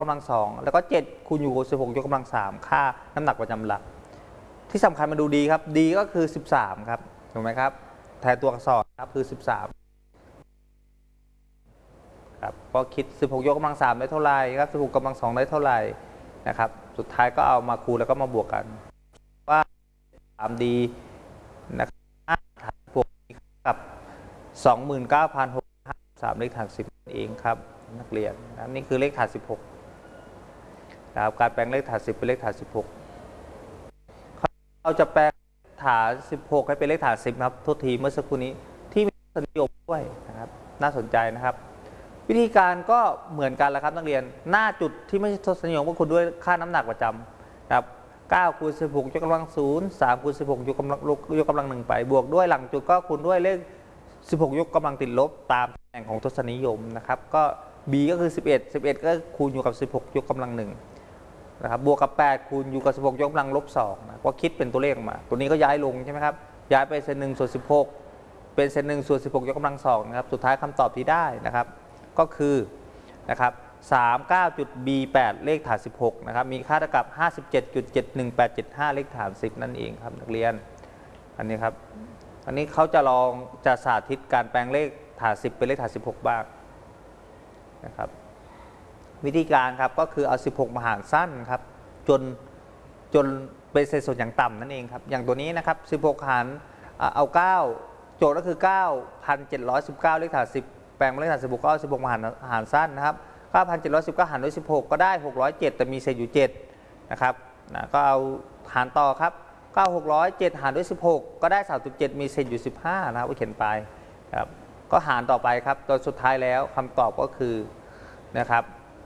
กำลังสองแล้วก็7คูณอยู่กับ16ยกกำลัง3ค่าน้ำหนักประจำหลักที่สำคัญมาดูดีครับดีก็คือ13ครับถูกไหมครับแทนตัวอักษรครับคือ13ครับก็คิด16ยกกำลัง3ได้เท่าไหร่ครับ16กำลัง2ได้เท่าไหร่นะครับสุดท้ายก็เอามาคูณแล้วก็มาบวกกันว่า3ดีนะครับฐานบวกกับ 29,653 เลขฐาน10เองครับนักเรียนนี่คือเลขฐาน16นะครับการแปลงเลขฐาน10เป็นเลขฐาน16เราจะแปลงฐาน16ให้เป็นเลขฐาน10ครับโทษทีเมื่อสักครู่นี้ที่มีทศนิยมด้วยนะครับน่าสนใจนะครับวิธีการก็เหมือนกันแหละครับนักเรียนหน้าจุดที่ไม่ใช่ทศนิยมก็คูณด้วยค่าน้ำหนักประจำนะครับ9คูณ16ยกกำลัง0 3คูณ16ยกกำลัง1ไปบวกด้วยหลังจุดก็คูณด้วยเลข16ยกกำลังติดลบตามตำแหน่งของทศนิยมนะครับก็ b ก็คือ11ก็คูณอยู่กับ16ยกกำลัง1นะครับบวกกับ8คูณอยู่กับ16ยกกำลังลบ2นะก็คิดเป็นตัวเลขมาตัวนี้ก็ย้ายลงใช่ไหมครับย้ายไปเศษ1ส่วน16เป็นเศษ1ส่วน16ยกกำลัง2นะครับสุดท้ายคำตอบที่ได้นะครับก็คือนะครับ39.b8 เลขฐาน16นะครับมีค่าเท่ากับ 57.71875 เลขฐาน10นั่นเองครับนักเรียนอันนี้ครับอันนี้เขาจะลองจะสาธิตการแปลงเลขฐาน10เป็นเลขฐาน16บ้างนะครับวิธีการครับก็คือเอา16มาหารสั้นครับจนเป็นเศษส่วนอย่างต่ำนั่นเองครับอย่างตัวนี้นะครับ16หารเอา9โจทย์ก็คือ 9,719 เลขฐาน10แปลงเลขฐาน16ก็เอา16มาหารสั้นนะครับ 9,719 หารด้วย16ก็ได้607แต่มีเศษอยู่7นะครับก็เอาหารต่อครับ9,607 หารด้วย16ก็ได้37มีเศษอยู่15นะครับเขียนไปครับก็หารต่อไปครับตัวสุดท้ายแล้วคำตอบก็คือนะครับ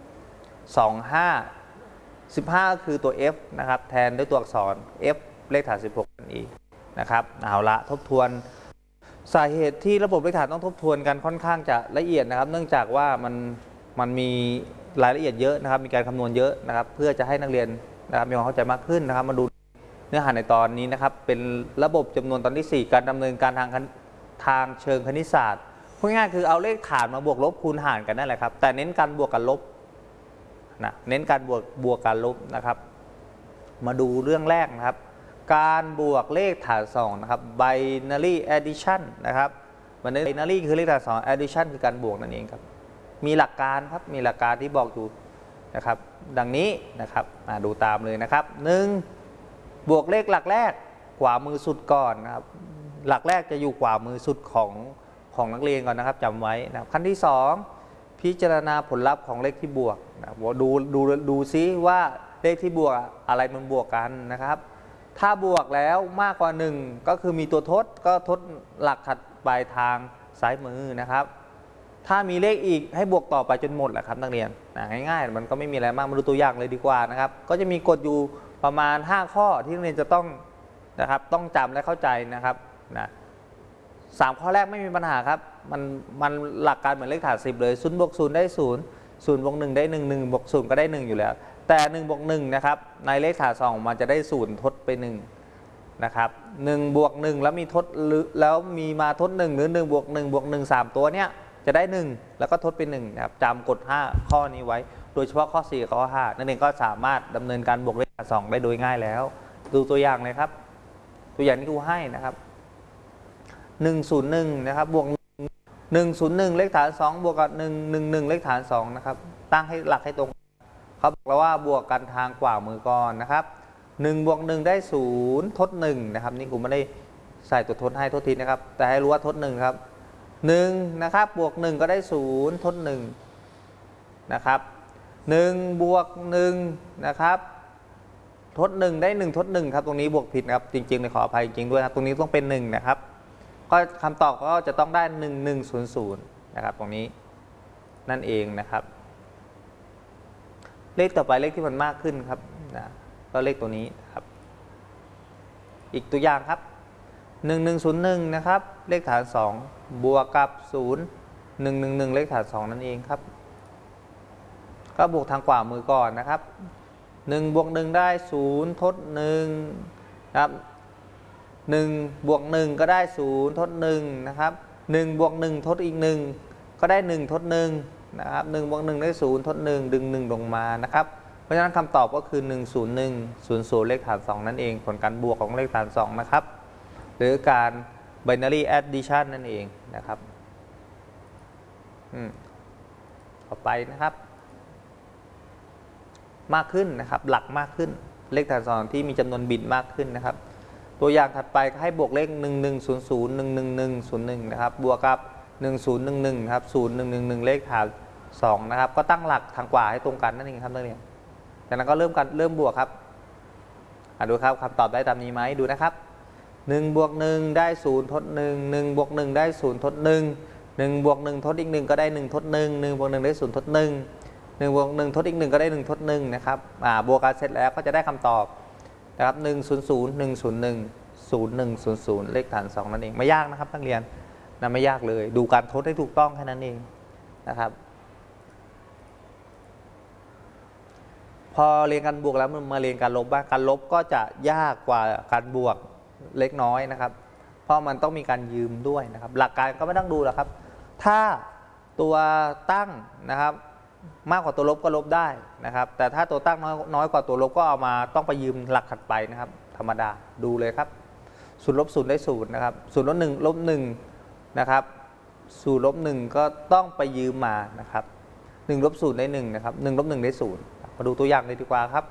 15ก็คือตัว f นะครับแทนด้วยตัวอักษร f เลขฐาน16นั่นเองนะครับเอาละทบทวนสาเหตุที่ระบบเลขฐานต้องทบทวนกันค่อนข้างจะละเอียดนะครับเนื่องจากว่ามันมีรายละเอียดเยอะนะครับมีการคำนวณเยอะนะครับเพื่อจะให้นักเรียนนะครับมีความเข้าใจมากขึ้นนะครับมาดูเนื้อหาในตอนนี้นะครับเป็นระบบจำนวนตอนที่4การดำเนินการทางเชิงคณิตศาสตร์พูดง่ายๆคือเอาเลขฐานมาบวกลบคูณหารกันนั่นแหละครับแต่เน้นการบวกกับลบนะเน้นการบวกการลบนะครับมาดูเรื่องแรกนะครับการบวกเลขฐาน2นะครับ binary addition นะครับ binary คือเลขฐาน2 addition คือการบวกนั่นเองครับมีหลักการครับมีหลักการที่บอกอยู่นะครับดังนี้นะครับดูตามเลยนะครับ1บวกเลขหลักแรกขวามือสุดก่อนนะครับหลักแรกจะอยู่ขวามือสุดของนักเรียนก่อนนะครับจำไว้นะครับขั้นที่2พิจารณาผลลัพธ์ของเลขที่บวกนะดูซิว่าเลขที่บวกอะไรมันบวกกันนะครับถ้าบวกแล้วมากกว่า1ก็คือมีตัวทดก็ทดหลักถัดไปทางซ้ายมือนะครับถ้ามีเลขอีกให้บวกต่อไปจนหมดแหละครับนักเรียนง่ายๆมันก็ไม่มีอะไรมากมาดูตัวอย่างเลยดีกว่านะครับก็จะมีกฎอยู่ประมาณ5ข้อที่นักเรียนจะต้องนะครับต้องจำและเข้าใจนะครับ3ข้อแรกไม่มีปัญหาครับมันหลักการเหมือนเลขฐาน10เลย0บวก0ได้0 0บวก1ได้1 1บวก0ก็ได้1อยู่แล้วแต่1บวก1นะครับในเลขฐาน2มันจะได้0ทดไป1นะครับ1บวก1แล้วมีทดแล้วมีมาทด1หรือ1บวก1บวก1 3ตัวเนี้ยจะได้1แล้วก็ทดไป1นะครับจำกฎ5ข้อนี้ไว้โดยเฉพาะข้อ4กับข้อ5นั่นเองก็สามารถดำเนินการบวกเลขฐาน2ได้โดยง่ายแล้วดูตัวอย่างเลยครับตัวอย่างที่ครูให้นะครับ101นะครับบวก101เลขฐาน2บวกกับ111เลขฐาน2นะครับตั้งให้หลักให้ตรงเขาบอกแล้วว่าบวกกันทางขวามือก่อนนะครับ1บวก1ได้0ทด1นะครับนี่ครูไม่ได้ใส่ตัวทดให้ทดทีนะครับแต่ให้รู้ว่าทด1ครับ1นะครับบวก1ก็ได้0ทด1นะครับ1บวก1นะครับทด1ได้1ทด1ครับตรงนี้บวกผิดครับจริงๆเลยขออภัยจริงด้วยครับตรงนี้ต้องเป็น1นะครับก็คำตอบก็จะต้องได้1100นะครับตรงนี้นั่นเองนะครับเลขต่อไปเลขที่มันมากขึ้นครับก็เลขตัวนี้ครับอีกตัวอย่างครับ1101นะครับเลขฐาน2บวกกับ0111เลขฐาน2นั่นเองครับก็บวกทางขวามือก่อนนะครับ1บวก1ได้0ทด1ครับ1บวก1ก็ได้0ทด1นะครับ1บวก1ทดอีก1ก็ได้1ทด1 นะครับ1 บวก 1ได้0ทด1ดึง1ลงมานะครับเพราะฉะนั้นคำตอบก็คือ101 00เลขฐาน2นั่นเองผลการบวกของเลขฐาน2นะครับหรือการ binary addition นั่นเองนะครับต่อไปนะครับมากขึ้นนะครับหลักมากขึ้นเลขฐาน2ที่มีจำนวนบิตมากขึ้นนะครับตัวอย่างถัดไปก็ให้บวกเลข1100 11101นะครับบวกกับ1011ครับ0111เลขฐาน2นะครับก็ตั้งหลักทางขวาให้ตรงกันนั่นเองครับนักเรียนจากนั้นก็เริ่มบวกครับดูครับคำตอบได้ตามนี้ไหมดูนะครับ1 บวก 1ได้0ทด1 1 บวก 1ได้0ทด1 1 บวก 1ทดอีก1ก็ได้1ทด1 1 บวก 1ได้0ทด1 1 บวก 1ทดอีก1ก็ได้1ทด1นะครับบวกกันเสร็จแล้วก็จะได้คำตอบนะครับ100 101 0100เลขฐาน2นั่นเองไม่ยากนะครับนักเรียนนะไม่ยากเลยดูการทดให้ถูกต้องแค่นั้นเองนะครับพอเรียนการบวกแล้วมาเรียนการลบบ้างการลบก็จะยากกว่าการบวกเล็กน้อยนะครับเพราะมันต้องมีการยืมด้วยนะครับหลักการก็ไม่ต้องดูหรอกครับถ้าตัวตั้งนะครับมากกว่าตัวลบก็ลบได้นะครับแต่ถ้าตัวตั้งน้อยกว่าตัวลบก็เอามาต้องไปยืมหลักถัดไปนะครับธรรมดาดูเลยครับ0 ลบ 0ได้0นะครับ0 ลบ 1 ลบ 1นะครับ0 ลบ 1ก็ต้องไปยืมมานะครับ1 ลบ 0ได้1นะครับ1 ลบ 1ได้0มาดูตัวอย่างเลยดีกว่าครับ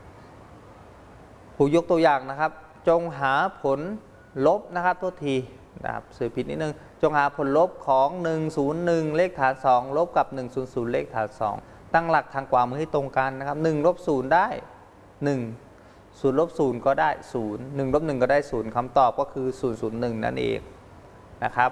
ผู้ยกตัวอย่างนะครับจงหาผลลบนะครับโทษทีนะครับสื่อผิดนิดนึงจงหาผลลบของ101เลขฐาน2ลบกับ100เลขฐาน2ตั้งหลักทางขวามือให้ตรงกันนะครับ1 ลบ 0ได้1 0 ลบ 0ก็ได้0 1 ลบ 1ก็ได้0คำตอบก็คือ001นั่นเองนะครับ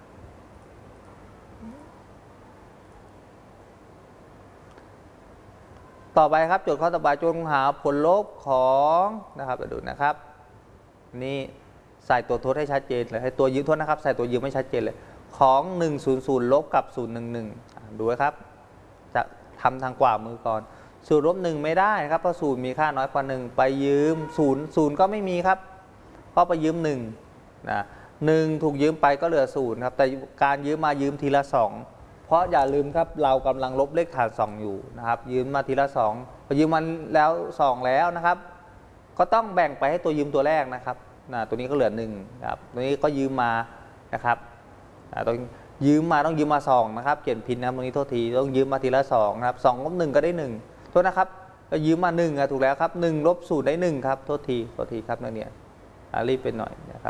ต่อไปครับโจทย์ข้อต่อไปจงหาผลลบของนะครับดูนะครับนี่ใส่ตัวทดให้ชัดเจนเลยให้ตัวยืมทดนะครับใส่ตัวยืมไม่ชัดเจนเลยของ100ลบกับ011ดูนะครับจะทำทางขวามือก่อน0 ลบ 1ไม่ได้ครับเพราะ0มีค่าน้อยกว่า1ไปยืม0ก็ไม่มีครับเพราะไปยืม1นะ1ถูกยืมไปก็เหลือ0ครับแต่การยืมมายืมทีละ2เพราะอย่าลืมครับเรากำลังลบเลขฐาน2อยู่นะครับยืมมาทีละ2พอยืมมันแล้ว2แล้วนะครับก็ต้องแบ่งไปให้ตัวยืมตัวแรกนะครับตัวนี้ก็เหลือ1ครับตัวนี้ก็ยืมมานะครับต้องยืมมา2นะครับเขียนผิดนะตรงนี้โทษทีต้องยืมมาทีละ2นะครับ2 ลบ 1ก็ได้1โทษนะครับยืมมา1ถูกแล้วครับ1 ลบ 0ได้1ครับโทษทีครับนักเรียนรีบไปหน่อยนะครับ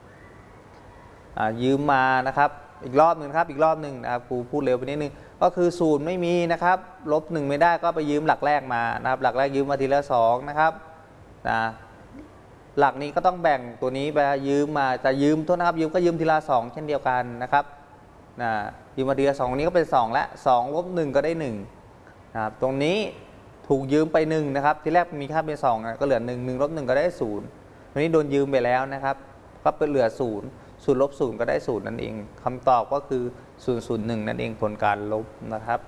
ยืมมานะครับอีกรอบหนึ่งครับอีกรอบหนึ่งนะครับครูพูดเร็วไปนิดนึงก็คือ0ไม่มีนะครับลบ1ไม่ได้ก็ไปยืมหลักแรกมานะครับหลักแรกยืมมาทีละ2นะครับหลักนี้ก็ต้องแบ่งตัวนี้ไปยืมมาจะยืมโทษนะครับยืมก็ยืมทีละ2เช่นเดียวกันนะครับยืมมาทีละ2นี้ก็เป็น2และ2 ลบ 1ก็ได้1นะครับตรงนี้ถูกยืมไป1นะครับที่แรกมีค่าเป็น2ก็เหลือ1 1 ลบ 1ก็ได้0ตรงนี้โดนยืมไปแล้วนะครับก็เป็นเหลือ0 0 ลบ 0ก็ได้0นั่นเองคำตอบก็คือ001นั่นเองผลการลบนะครับ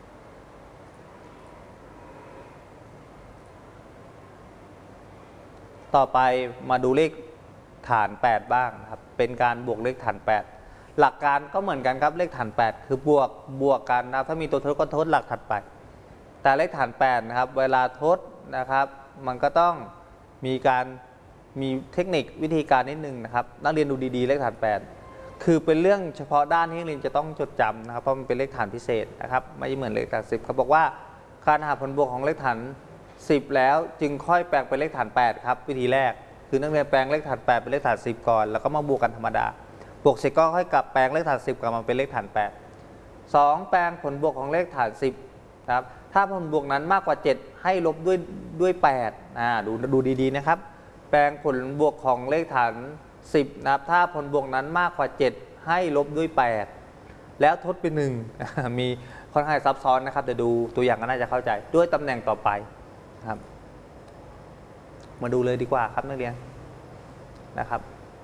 ต่อไปมาดูเลขฐาน8บ้างนะครับเป็นการบวกเลขฐาน8หลักการก็เหมือนกันครับเลขฐาน8คือบวกกันนะถ้ามีตัวทดก็ทดหลักถัดไปแต่เลขฐาน8นะครับเวลาทดนะครับมันก็ต้องมีเทคนิควิธีการนิดนึงนะครับนักเรียนดูดีๆเลขฐาน8คือเป็นเรื่องเฉพาะด้านที่นักเรียนจะต้องจดจำนะครับเพราะมันเป็นเลขฐานพิเศษนะครับไม่เหมือนเลขฐาน10เขาบอกว่าการหาผลบวกของเลขฐาน10แล้วจึงค่อยแปลงเป็นเลขฐาน8ครับวิธีแรกคือนักเรียนแปลงเลขฐาน8เป็นเลขฐาน10ก่อนแล้วก็มาบวกกันธรรมดาบวกเสร็จก็ค่อยกลับแปลงเลขฐาน10กลับมาเป็นเลขฐาน8 2แปลงผลบวกของเลขฐาน10นะครับถ้าผลบวกนั้นมากกว่า7ให้ลบด้วย8ดูดีๆนะครับแปลงผลบวกของเลขฐาน10นะครับถ้าผลบวกนั้นมากกว่า7ให้ลบด้วย8แล้วทดเป็น1มีค่อนข้างซับซ้อนนะครับแต่ดูตัวอย่างก็น่าจะเข้าใจด้วยตำแหน่งต่อไปครับมาดูเลยดีกว่าครับนักเรียนนะครับ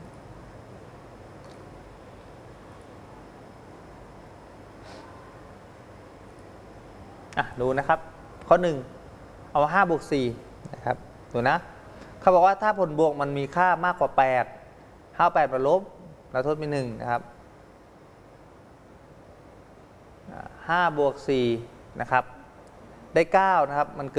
ดูนะครับข้อ1เอา5 บวก 4นะครับดูนะเขาบอกว่าถ้าผลบวกมันมีค่ามากกว่า8 8มาลบแล้วทดเป็น1นะครับ5 5 บวก 4 นะครับ ได้ 9 นะครับ มันเกิด